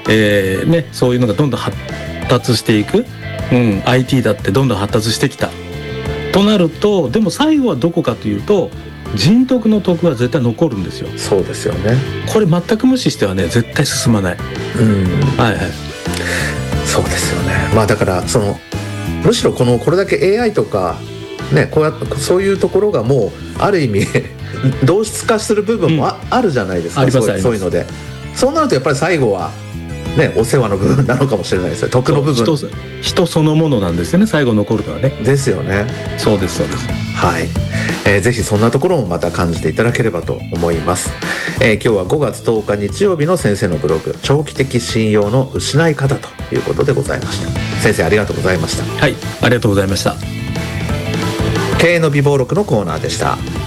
そういうのがどんどん発達していく、IT だってどんどん発達してきたとなると、でも最後はどこかというと人徳の徳は絶対残るんですよ。 そうですよね。 これ全く無視してはね絶対進まない。 そうですよね。だからむしろこれだけ AI とかね、そういうところがもうある意味同質化する部分もあるじゃないですか。 ありますそういうので、そうなるとやっぱり最後はね、お世話の部分なのかもしれないですよ。徳の部分、 人そのものなんですよね、最後残るのはね。 ですよね。 そうですそうです。 はい、ぜひそんなところもまた感じていただければと思います。今日は5月10日日曜日の先生のブログ、長期的信用の失い方ということでございました。先生ありがとうございました。 はい、ありがとうございました。 経営の美貌録のコーナーでした。